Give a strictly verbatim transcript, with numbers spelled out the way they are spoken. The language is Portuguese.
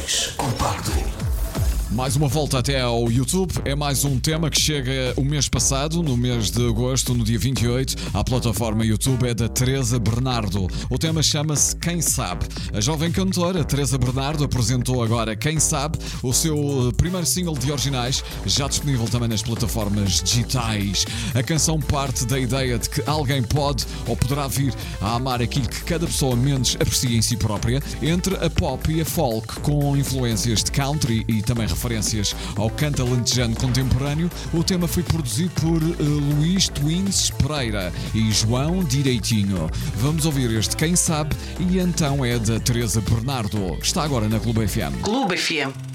dois, compacto. Mais uma volta até ao YouTube. É mais um tema que chega o mês passado, no mês de agosto, no dia vinte e oito, à plataforma YouTube. É da Teresa Bernardo. O tema chama-se Quem Sabe. A jovem cantora Teresa Bernardo apresentou agora Quem Sabe, o seu primeiro single de originais, já disponível também nas plataformas digitais. A canção parte da ideia de que alguém pode ou poderá vir a amar aquilo que cada pessoa menos aprecia em si própria, entre a pop e a folk, com influências de country e também referências ao canto alentejano contemporâneo. O tema foi produzido por uh, Luís Twins Pereira e João Direitinho. Vamos ouvir este Quem Sabe, e então é da Teresa Bernardo. Está agora na Clube F M. Clube F M.